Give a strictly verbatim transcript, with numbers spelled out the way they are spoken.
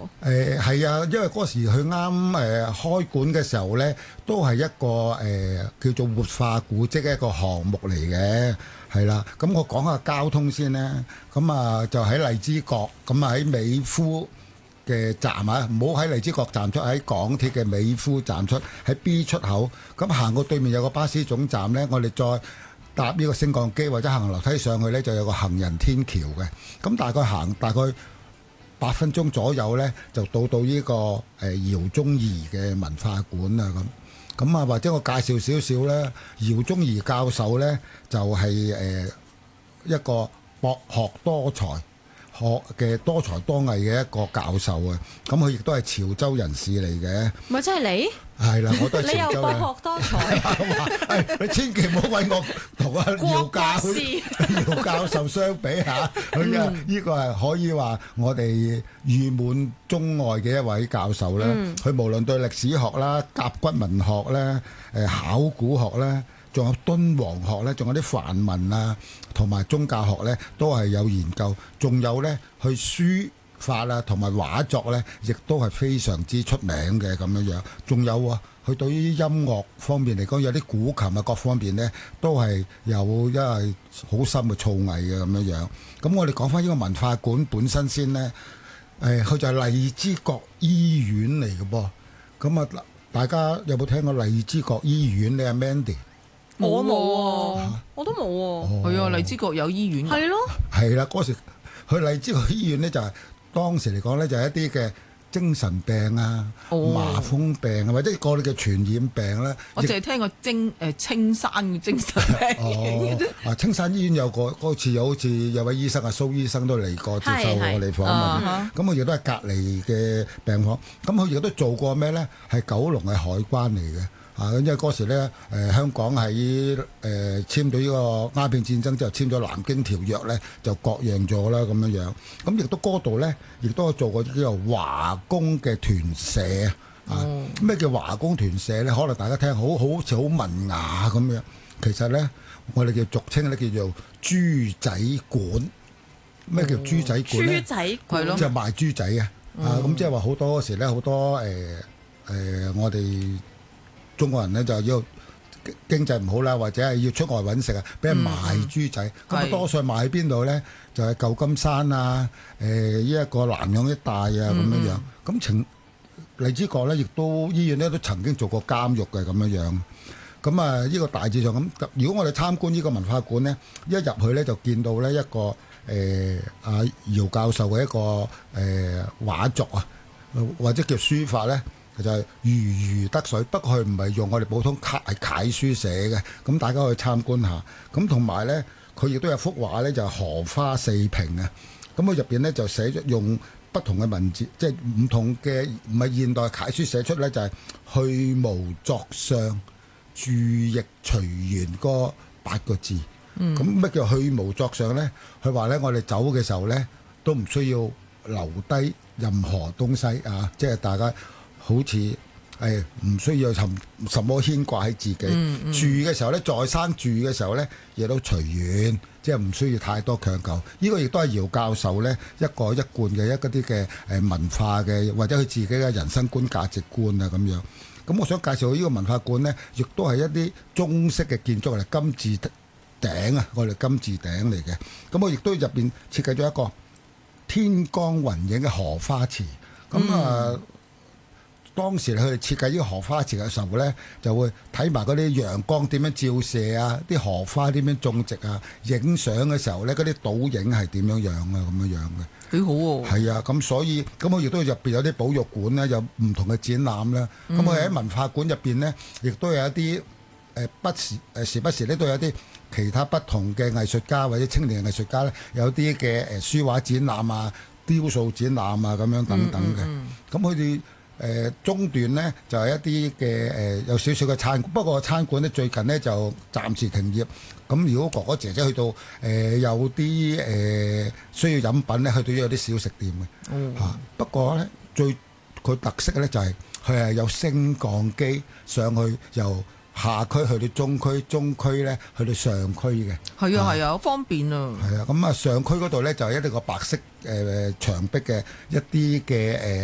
誒係啊，因為嗰時佢啱誒開館嘅時候咧，都係一個誒、呃、叫做活化古蹟嘅一個項目嚟嘅，係啦。咁我講下交通先咧，咁啊就喺荔枝角，咁啊喺美孚嘅站啊，唔好喺荔枝角站出，喺港鐵嘅美孚站出，喺 B 出口。咁行過對面有個巴士總站咧，我哋再搭呢個升降機或者行樓梯上去咧，就有個行人天橋嘅。咁大概行大概八分鐘左右咧，就到到呢、這個誒、呃、饒宗頤嘅文化館啊咁。咁啊，或者我介紹少少咧，饒宗頤教授咧就係、是、誒、呃、一個博學多才。學嘅多才多藝嘅一個教授啊，咁佢亦都係潮州人士嚟嘅。 咪真係你？ 係啦，我都係潮州人。 你又博學多才。 係你千祈唔好揾我同阿饒教饒教授相比嚇，佢啊呢個係可以話我哋譽滿中外嘅一位教授啦。佢、嗯、無論對歷史學啦、甲骨文學咧、誒考古學咧，仲有敦煌學咧，仲有啲梵文啊，同埋宗教學咧，都係有研究。仲有咧，去書法啊，同埋畫作咧，亦都係非常之出名嘅咁樣樣。仲有啊，佢對於音樂方面嚟講，有啲古琴啊各方面咧，都係有一係好深嘅造詣嘅咁樣樣。咁我哋講翻呢個文化館本身先咧，誒、呃，佢就係荔枝角醫院嚟嘅噃。咁啊，大家有冇聽過荔枝角醫院咧？阿 Mandy？ 我冇啊，我都冇喎。係啊，荔枝角有醫院。係咯。 係啦，嗰時去荔枝角醫院咧，就係當時嚟講咧，就係一啲嘅精神病啊、麻風病啊，或者個啲嘅傳染病咧。 我淨係聽過精誒青山嘅精神病。 哦，啊，青山醫院有個嗰次有好似有位醫生啊，蘇醫生都嚟過接受我哋訪問。咁佢亦都係隔離嘅病房。咁佢亦都做過咩咧？係九龍嘅海關嚟嘅。啊，因為嗰時咧，誒、呃、香港喺誒、呃、簽咗呢個鴉片戰爭之後，簽咗南京條約咧，就割讓咗啦咁樣樣。咁亦都嗰度咧，亦都做過叫做華工嘅團舍啊。咩、嗯、叫華工團舍咧？可能大家聽好好似好文雅咁樣，其實咧，我哋叫俗稱咧叫做豬仔館。咩叫豬仔館咧？豬仔館咯，即係賣豬仔啊！嗯、啊，咁即係話好多時咧，好多誒誒、呃呃，我哋中國人咧就要經濟唔好啦，或者係要出外揾食啊，俾人賣豬仔。咁啊、嗯，多數賣喺邊度咧？就係、是、舊金山啊，誒呢一個南洋一帶啊咁樣樣。咁情荔枝角咧，亦都醫院咧都曾經做過監獄嘅咁樣樣。咁啊，呢個大致上咁。如果我哋參觀呢個文化館咧，一入去咧就見到咧一個誒阿饒教授嘅一個誒、呃、畫作啊，或者叫書法咧。就係如魚得水，不過佢唔係用我哋普通楷楷書寫嘅，咁大家可以參觀下。咁同埋咧，佢亦都有幅畫咧，就係、是、荷花四屏啊。咁佢入邊咧就寫咗用不同嘅文字，即係唔同嘅唔係現代楷書寫出咧，就係、是、去無作相，注譯隨緣嗰八個字。咁乜、嗯、叫去無作相咧？佢話咧，我哋走嘅時候咧，都唔需要留低任何東西啊，即係大家。好似誒唔需要什什麼牽掛喺自己、嗯嗯、住嘅時候咧，在生住嘅時候咧，亦都隨緣，即係唔需要太多強求。呢、這個亦都係饒教授咧一個一貫嘅一嗰啲嘅誒文化嘅，或者佢自己嘅人生觀價值觀啊咁樣。咁我想介紹呢個文化館咧，亦都係一啲中式嘅建築嚟，金字頂啊，我哋金字頂嚟嘅。咁我亦都入邊設計咗一個天光雲影嘅荷花池。咁啊〜、嗯當時佢哋設計呢個荷花池嘅時候咧，就會睇埋嗰啲陽光點樣照射啊，啲荷花點樣種植啊，影相嘅時候咧，嗰啲倒影係點樣樣啊，咁樣樣嘅。幾好喎！係啊，咁所以咁我亦都入邊有啲保育館咧，有唔同嘅展覽啦。咁我喺文化館入邊咧，亦都有一啲誒不時誒時不時咧都有啲其他不同嘅藝術家或者青年藝術家咧，有啲嘅誒書畫展覽啊、雕塑展覽啊咁樣等等嘅。咁佢哋誒、呃、中段呢，就係、是、一啲嘅誒有少少嘅餐館，不過餐館呢，最近呢就暫時停業。咁如果哥哥姐姐去到誒、呃、有啲誒、呃、需要飲品呢，去到有啲小食店嘅嚇、嗯啊。不過呢，最佢特色呢，就係佢係有升降機上去，由下區去到中區，中區呢去到上區嘅。 係啊係啊，好方便啊。 係啊，咁啊上區嗰度呢，就係一啲個白色誒、呃、牆壁嘅一啲嘅誒。呃